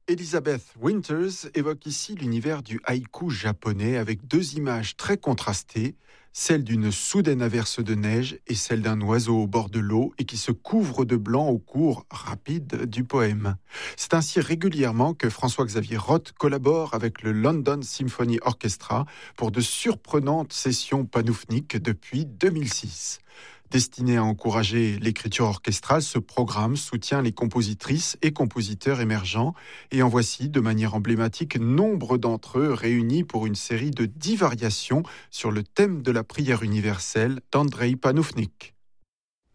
Elizabeth Winters évoque ici l'univers du haïku japonais avec deux images très contrastées, celle d'une soudaine averse de neige et celle d'un oiseau au bord de l'eau et qui se couvre de blanc au cours rapide du poème. C'est ainsi régulièrement que François-Xavier Roth collabore avec le London Symphony Orchestra pour de surprenantes sessions panoufniques depuis 2006. Destiné à encourager l'écriture orchestrale, ce programme soutient les compositrices et compositeurs émergents et en voici de manière emblématique nombre d'entre eux réunis pour une série de 10 variations sur le thème de la prière universelle d'Andrei Panoufnik.